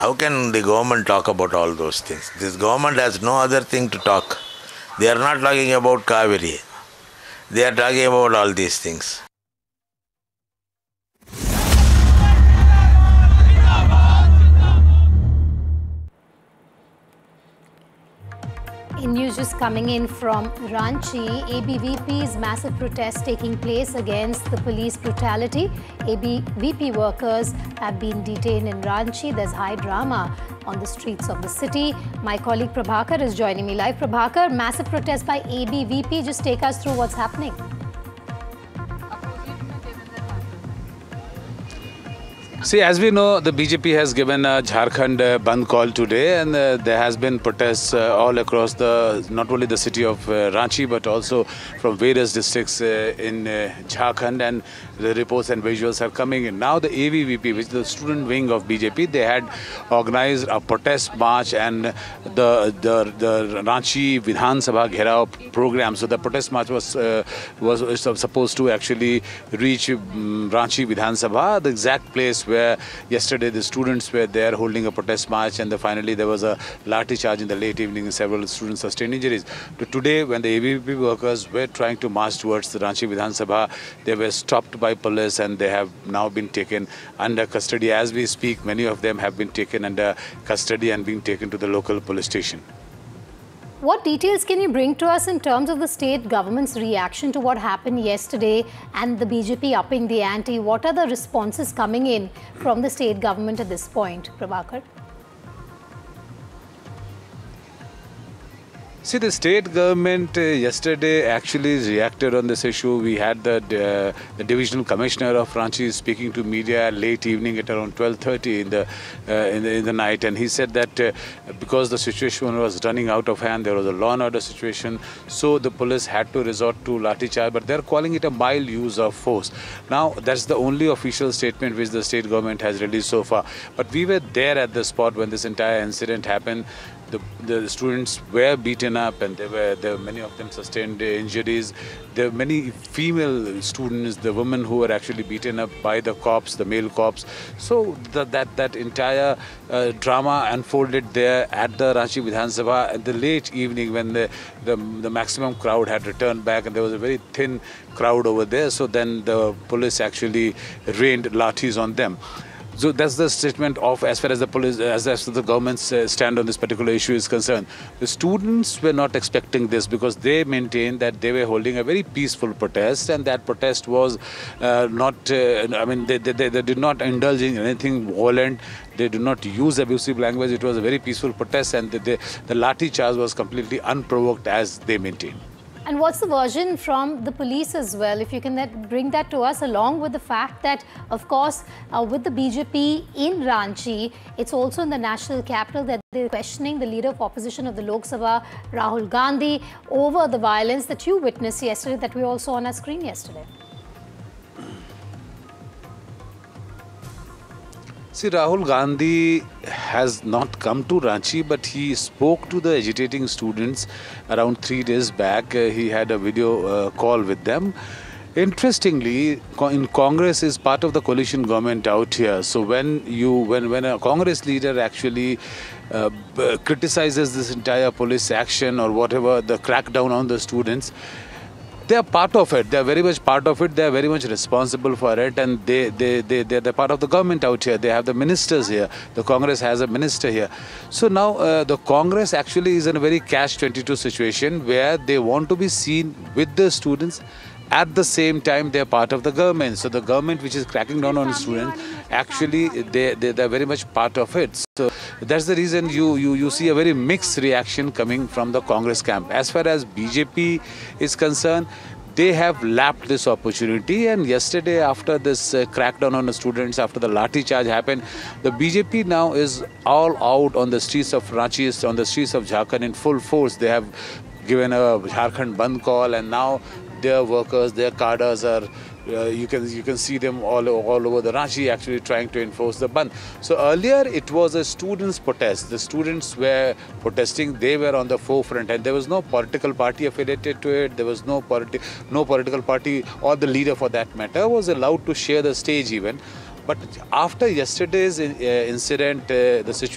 How can the government talk about all those things? This government has no other thing to talk. They are not talking about Kaveri. They are talking about all these things. In news just coming in from Ranchi, ABVP's massive protest taking place against the police brutality. ABVP workers have been detained in Ranchi. There's high drama on the streets of the city. My colleague Prabhakar is joining me live. Prabhakar, massive protest by ABVP. Just take us through what's happening. See, as we know, the BJP has given a Jharkhand Bandh call today, and there has been protests all across not only the city of Ranchi, but also from various districts in Jharkhand, and the reports and visuals are coming in. Now the ABVP, which is the student wing of BJP, they had organized a protest march and the Ranchi Vidhan Sabha Gherao program. So the protest march was supposed to actually reach Ranchi Vidhan Sabha, the exact place where yesterday the students were there holding a protest march, and finally there was a lathi charge in the late evening and several students sustained injuries. Today, when the ABVP workers were trying to march towards the Ranchi Vidhan Sabha, they were stopped by police and they have now been taken under custody. As we speak, many of them have been taken under custody and being taken to the local police station. What details can you bring to us in terms of the state government's reaction to what happened yesterday and the BJP upping the ante? What are the responses coming in from the state government at this point, Prabhakar? See, the state government yesterday actually reacted on this issue. We had the divisional commissioner of Ranchi speaking to media late evening at around 12:30 in the night, and he said that because the situation was running out of hand, there was a law and order situation, so the police had to resort to lathi charge, but they're calling it a mild use of force. Now, that's the only official statement which the state government has released so far. But we were there at the spot when this entire incident happened. The students were beaten up, and there were many of them sustained injuries. There were many female students, the women who were actually beaten up by the cops, the male cops. So that entire drama unfolded there at the Ranchi Vidhan Sabha at the late evening when the maximum crowd had returned back, and there was a very thin crowd over there. So then the police actually rained lathis on them. So that's the statement of as far as the police, as the government's stand on this particular issue is concerned. The students were not expecting this because they maintained that they were holding a very peaceful protest, and that protest was they did not indulge in anything violent. They did not use abusive language. It was a very peaceful protest, and the lathi charge was completely unprovoked, as they maintained. And what's the version from the police as well? If you can bring that to us, along with the fact that, of course, with the BJP in Ranchi, it's also in the national capital that they're questioning the leader of opposition of the Lok Sabha, Rahul Gandhi, over the violence that you witnessed yesterday, that we all saw on our screen yesterday. See, Rahul Gandhi has not come to Ranchi, but he spoke to the agitating students around 3 days back. He had a video call with them. Interestingly, in Congress is part of the coalition government out here. So when a Congress leader actually criticizes this entire police action or whatever, the crackdown on the students, they are part of it. They are very much part of it. They are very much responsible for it, and they're part of the government out here. They have the ministers here. The Congress has a minister here. So now the Congress actually is in a very catch-22 situation where they want to be seen with the students. At the same time, they are part of the government. So the government, which is cracking down on students, actually they're very much part of it. So that's the reason you see a very mixed reaction coming from the Congress camp. As far as BJP is concerned, they have lapped this opportunity, and yesterday after this crackdown on the students, after the lathi charge happened, the BJP now is all out on the streets of Ranchi, on the streets of Jharkhand in full force. They have given a Jharkhand Bandh call, and now their workers, their cadres are, you can see them all over the Ranchi actually trying to enforce the Bandh. So earlier it was a students' protest. The students were protesting, they were on the forefront, and there was no political party affiliated to it. There was no political party, or the leader for that matter, was allowed to share the stage even. But after yesterday's incident, the situation